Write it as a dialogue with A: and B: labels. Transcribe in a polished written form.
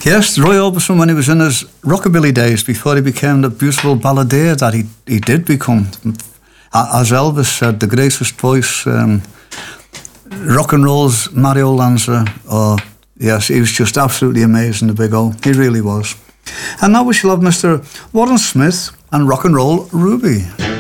A: Yes, Roy Orbison, when he was in his rockabilly days, before he became the beautiful balladeer that he did become. As Elvis said, the greatest voice, rock and roll's Mario Lanza. Oh, yes, he was just absolutely amazing, the Big O. He really was. And now we shall have Mr. Warren Smith and Rock and Roll Ruby.